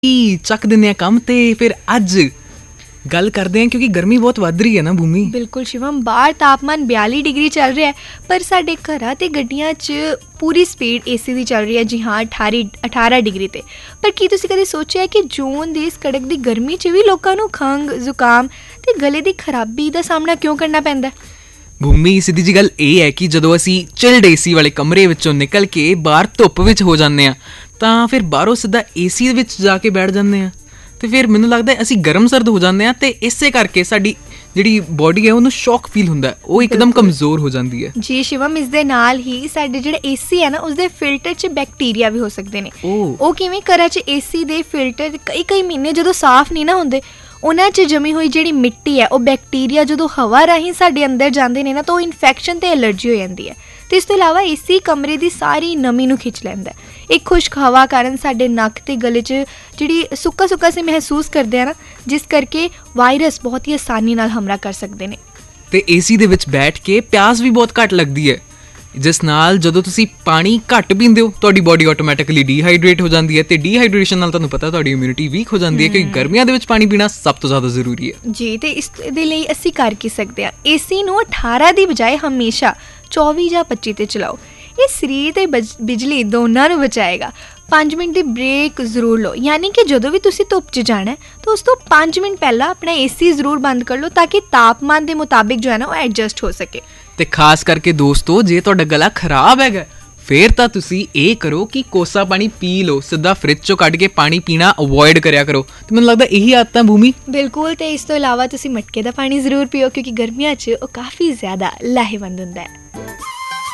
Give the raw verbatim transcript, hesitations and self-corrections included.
ਚੱਕ ਦਿੰਦੇ ਆ ਕੰਮ ਤੇ ਫਿਰ ਅੱਜ ਗੱਲ ਕਰਦੇ ਹਾਂ क्योंकि गर्मी बहुत ਵੱਧ ਰਹੀ ਹੈ ਨਾ ਭੂਮੀ। ਬਿਲਕੁਲ ਸ਼ਿਵਮ, ਬਾਹਰ ਤਾਪਮਾਨ ਬਿਆਲੀ ਡਿਗਰੀ ਚੱਲ ਰਿਹਾ ਹੈ, ਪਰ ਸਾਡੇ ਘਰਾਂ ਤੇ ਗੱਡੀਆਂ 'ਚ ਪੂਰੀ ਸਪੀਡ ਏਸੀ ਦੀ ਚੱਲ ਰਹੀ ਹੈ। ਜੀ ਹਾਂ, ਅਠਾਰੀ ਅਠਾਰਾਂ ਡਿਗਰੀ ਤੇ। ਪਰ ਕੀ ਤੁਸੀਂ ਕਦੇ ਸੋਚਿਆ ਕਿ ਜੂਨ ਦੀ ਇਸ ਕੜਕ ਦੀ ਗਰਮੀ 'ਚ ਵੀ ਲੋਕਾਂ ਨੂੰ ਖੰਘ, ਜ਼ੁਕਾਮ ਤੇ ਗਲੇ ਦੀ ਖਰਾਬੀ ਦਾ ਸਾਹਮਣਾ ਕਿਉਂ ਕਰਨਾ ਪੈਂਦਾ? ਭੂਮੀ, ਸਿੱਧੀ ਜੀ ਗੱਲ ਇਹ ਹੈ ਕਿ ਜਦੋਂ ਅਸੀਂ ਚਿਲਡ ਏਸੀ ਵਾਲੇ ਕਮਰੇ ਵਿੱਚੋਂ ਨਿਕਲ ਕੇ ਬਾਹਰ ਧੁੱਪ ਵਿੱਚ ਹੋ ਜਾਂਦੇ ਹਾਂ ਤਾਂ ਫਿਰ ਬਾਹਰੋਂ ਸਿੱਧਾ ਏਸੀ ਵਿੱਚ ਜਾ ਕੇ ਬੈਠ ਜਾਂਦੇ ਹਾਂ ਤੇ ਫਿਰ ਮੈਨੂੰ ਲੱਗਦਾ ਅਸੀਂ ਗਰਮ ਸਰਦ ਹੋ ਜਾਂਦੇ ਹਾਂ ਤੇ ਇਸੇ ਕਰਕੇ ਸਾਡੀ ਜਿਹੜੀ ਬੋਡੀ ਹੈ ਉਹਨੂੰ ਸ਼ੌਕ ਫੀਲ ਹੁੰਦਾ, ਉਹ ਇੱਕਦਮ ਕਮਜ਼ੋਰ ਹੋ ਜਾਂਦੀ ਹੈ। ਜੀ ਸ਼ਿਵਮ, ਇਸ ਦੇ ਨਾਲ ਹੀ ਸਾਡੇ ਜਿਹੜਾ ਏਸੀ ਹੈ ਨਾ, ਉਸਦੇ ਫਿਲਟਰ 'ਚ ਬੈਕਟੀਰੀਆ ਵੀ ਹੋ ਸਕਦੇ ਨੇ। ਉਹ ਕਿਵੇਂ? ਘਰਾਂ 'ਚ ਏਸੀ ਦੇ ਫਿਲਟਰ ਕਈ ਕਈ ਮਹੀਨੇ ਜਦੋਂ ਸਾਫ਼ ਨਹੀਂ ਨਾ ਹੁੰਦੇ, ਉਹਨਾਂ 'ਚ ਜਮੀ ਹੋਈ ਜਿਹੜੀ ਮਿੱਟੀ ਹੈ, ਉਹ ਬੈਕਟੀਰੀਆ ਜਦੋਂ ਹਵਾ ਰਾਹੀਂ ਸਾਡੇ ਅੰਦਰ ਜਾਂਦੇ ਨੇ ਨਾ, ਤਾਂ ਉਹ ਇਨਫੈਕਸ਼ਨ ਅਤੇ ਐਲਰਜੀ ਹੋ ਜਾਂਦੀ ਹੈ। ਅਤੇ ਇਸ ਤੋਂ ਇਲਾਵਾ ਏਸੀ ਕਮਰੇ ਦੀ ਸਾਰੀ ਨਮੀ ਨੂੰ ਖਿੱਚ ਲੈਂਦਾ। ਇੱਕ ਖੁਸ਼ਕ ਹਵਾ ਕਾਰਨ ਸਾਡੇ ਨੱਕ ਅਤੇ ਗਲੇ 'ਚ ਜਿਹੜੀ ਸੁੱਕਾ ਸੁੱਕਾ ਅਸੀਂ ਮਹਿਸੂਸ ਕਰਦੇ ਹਾਂ ਨਾ, ਜਿਸ ਕਰਕੇ ਵਾਇਰਸ ਬਹੁਤ ਹੀ ਆਸਾਨੀ ਨਾਲ ਹਮਲਾ ਕਰ ਸਕਦੇ ਨੇ। ਅਤੇ ਏਸੀ ਦੇ ਵਿੱਚ ਬੈਠ ਕੇ ਪਿਆਸ ਵੀ ਬਹੁਤ ਘੱਟ ਲੱਗਦੀ ਹੈ, ਜਿਸ ਨਾਲ ਜਦੋਂ ਤੁਸੀਂ ਪਾਣੀ ਘੱਟ ਪੀਂਦੇ ਹੋ ਤੁਹਾਡੀ ਬੋਡੀ ਆਟੋਮੈਟਿਕਲੀ ਡੀਹਾਈਡਰੇਟ ਹੋ ਜਾਂਦੀ ਹੈ ਅਤੇ ਡੀਹਾਈਡਰੇਸ਼ਨ ਨਾਲ ਤੁਹਾਨੂੰ ਪਤਾ ਤੁਹਾਡੀ ਇਮਿਊਨਿਟੀ ਵੀਕ ਹੋ ਜਾਂਦੀ ਹੈ, ਕਿਉਂਕਿ ਗਰਮੀਆਂ ਦੇ ਵਿੱਚ ਪਾਣੀ ਪੀਣਾ ਸਭ ਤੋਂ ਜ਼ਿਆਦਾ ਜ਼ਰੂਰੀ ਹੈ। ਜੀ, ਅਤੇ ਇਸ ਦੇ ਲਈ ਅਸੀਂ ਕਰ ਕੀ ਸਕਦੇ ਹਾਂ? ਏਸੀ ਨੂੰ ਅਠਾਰਾਂ ਦੀ ਬਜਾਏ ਹਮੇਸ਼ਾ ਚੌਵੀ ਜਾਂ ਪੱਚੀ 'ਤੇ ਚਲਾਓ। ਇਹ ਸਰੀਰ ਅਤੇ ਬਜ ਬਿਜਲੀ ਦੋਨਾਂ ਨੂੰ ਬਚਾਏਗਾ। ਪੰਜ ਮਿੰਟ ਦੀ ਬ੍ਰੇਕ ਜ਼ਰੂਰ ਲਓ, ਯਾਨੀ ਕਿ ਜਦੋਂ ਵੀ ਤੁਸੀਂ ਧੁੱਪ 'ਚ ਜਾਣਾ ਤਾਂ ਉਸ ਤੋਂ ਪੰਜ ਮਿੰਟ ਪਹਿਲਾਂ ਆਪਣਾ ਏਸੀ ਜ਼ਰੂਰ ਬੰਦ ਕਰ ਲਓ, ਤਾਂ ਕਿ ਤਾਪਮਾਨ ਦੇ ਮੁਤਾਬਿਕ ਜੋ ਹੈ ਨਾ ਉਹ ਐਡਜਸਟ ਹੋ ਸਕੇ। ਅਤੇ ਖਾਸ ਕਰਕੇ ਦੋਸਤੋ, ਜੇ ਤੁਹਾਡਾ ਗਲਾ ਖਰਾਬ ਹੈਗਾ ਫਿਰ ਤਾਂ ਤੁਸੀਂ ਇਹ ਕਰੋ ਕਿ ਕੋਸਾ ਪਾਣੀ ਪੀ ਲਓ, ਸਿੱਧਾ ਫਰਿੱਜ 'ਚੋਂ ਕੱਢ ਕੇ ਪਾਣੀ ਪੀਣਾ ਅਵੋਇਡ ਕਰਿਆ ਕਰੋ। ਅਤੇ ਮੈਨੂੰ ਲੱਗਦਾ ਇਹੀ ਆਦਤਾਂ ਭੂਮੀ। ਬਿਲਕੁਲ, ਅਤੇ ਇਸ ਤੋਂ ਇਲਾਵਾ ਤੁਸੀਂ ਮਟਕੇ ਦਾ ਪਾਣੀ ਜ਼ਰੂਰ ਪੀਓ, ਕਿਉਂਕਿ ਗਰਮੀਆਂ 'ਚ ਉਹ ਕਾਫੀ ਜ਼ਿਆਦਾ ਲਾਹੇਵੰਦ ਹੁੰਦਾ ਹੈ।